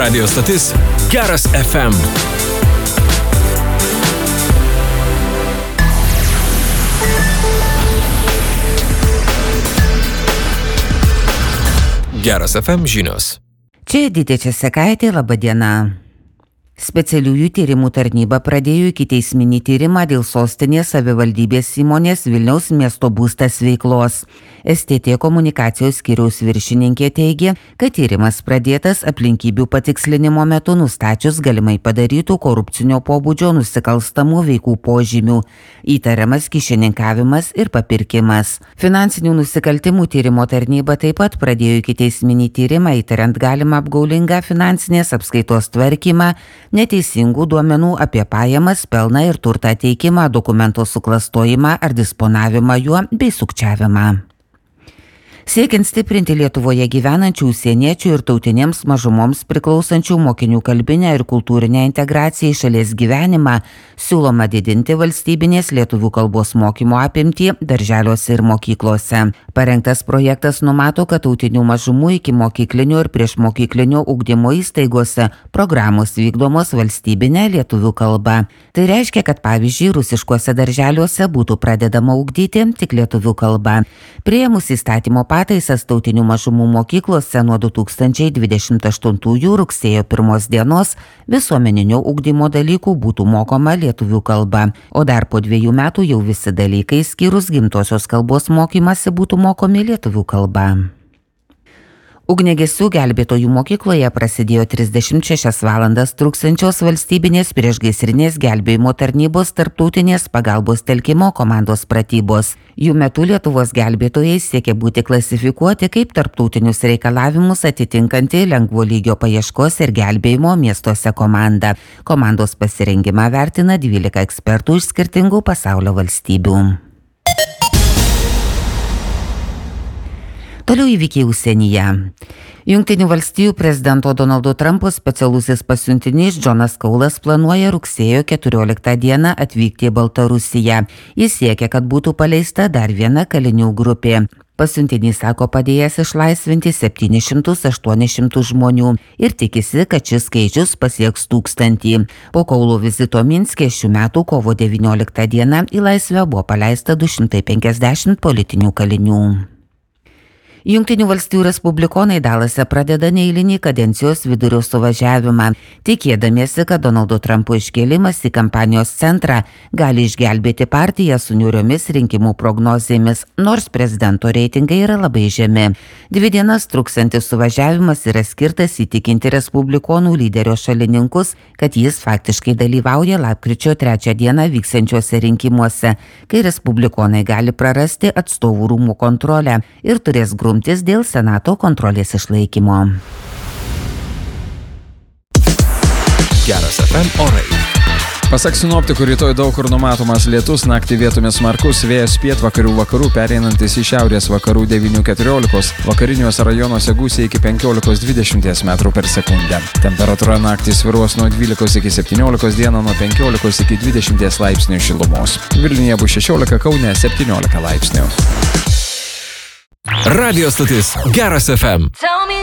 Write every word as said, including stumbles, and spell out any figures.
Radio stotis Geras F M. Geras F M žinios. Čia Edita Česekaitė, laba diena. Specialiųjų tyrimų tarnyba pradėjo ikiteisminį tyrimą dėl sostinės savivaldybės įmonės Vilniaus miesto būstas veiklos. S T T komunikacijos skyriaus viršininkė teigė, kad tyrimas pradėtas aplinkybių patikslinimo metu nustačius galimai padarytų korupcinio pobūdžio nusikalstamų veikų požymių, įtariamas kyšininkavimas ir papirkimas. Finansinių nusikaltimų tyrimo tarnyba taip pat pradėjo ikiteisminį tyrimą įtariant galimą apgaulingą finansinės apskaitos tvarkymą, neteisingų duomenų apie pajamas, pelną ir turtą teikimą, dokumento suklastojimą ar disponavimą juo bei sukčiavimą. Siekiant stiprinti Lietuvoje gyvenančių užsieniečių ir tautinėms mažumoms priklausančių mokinių kalbinę ir kultūrinę integraciją į šalies gyvenimą, siūloma didinti valstybinės lietuvių kalbos mokymo apimtį darželiuose ir mokyklose. Parengtas projektas numato, kad tautinių mažumų iki mokyklinio ir priešmokyklinio ugdymo įstaigose programos vykdomos valstybinė lietuvių kalba. Tai reiškia, kad pavyzdžiui, rusiškuose darželiuose būtų pradedama ugdyti tik lietuvių kalba. Priėmus įstatymo pataisas tautinių mažumų mokyklose nuo du tūkstančiai dvidešimt aštuntųjų rugsėjo pirmos dienos visuomeninio ugdymo dalykų būtų mokoma lietuvių kalba, o dar po dviejų metų jau visi dalykai skyrus gimtosios kalbos mokymasi būtų mokomi lietuvių kalba. Ugniagesių gelbėtojų mokykloje prasidėjo trisdešimt šešias valandas truksiančios valstybinės priešgaisrinės gelbėjimo tarnybos tarptautinės pagalbos telkimo komandos pratybos. Jų metu Lietuvos gelbėtojai siekia būti klasifikuoti kaip tarptautinius reikalavimus atitinkanti lengvo lygio paieškos ir gelbėjimo miestuose komanda. Komandos pasirengimą vertina dvylika ekspertų iš skirtingų pasaulio valstybių. Toliau įvykiai užsienyje. Jungtinių valstijų prezidento Donaldo Trumpo specialusis pasiuntinys Džonas Kaulas planuoja rugsėjo keturioliktą dieną atvykti į Baltarusiją. Jis siekia, kad būtų paleista dar viena kalinių grupė. Pasiuntinys sako padėjęs išlaisvinti septynis šimtus aštuonis šimtus žmonių ir tikisi, kad šis skaičius pasieks tūkstantį. Po Kaulo vizito Minske šių metų kovo devynioliktą dieną į laisvę buvo paleista du šimtai penkiasdešimt politinių kalinių. Jungtinių valstijų respublikonai Dalase pradeda neeilinį kadencijos vidurio suvažiavimą, tikėdamiesi, kad Donaldo Trumpo iškėlimas į kampanijos centrą gali išgelbėti partiją su niūriomis rinkimų prognozėmis, nors prezidento reitingai yra labai žemi. Dvi dienas truksiantis suvažiavimas yra skirtas įtikinti respublikonų lyderio šalininkus, kad jis faktiškai dalyvauja lapkričio trečią dieną vyksiančiuose rinkimuose, kai respublikonai gali prarasti atstovų rūmų kontrolę ir turės grumtis dėl Senato kontrolės išlaikymo. Geras F M orai. Pasak sinoptikų, rytoj daug kur numatomas lietus, naktį vietomis smarkus, vėjas pietvakarių vakarų pereinantis į šiaurės vakarų devynių keturiolikos, vakariniuose rajonuose gūsiai iki penkiolikos dvidešimt metrų per sekundę. Temperatūra naktį svyruos nuo dvylikos iki septyniolikos, dieną nuo penkiolikos iki dvidešimt laipsnių šilumos. Vilniuje bus šešiolika, Kaune septyniolika laipsnių. Radio stotis Geras F M.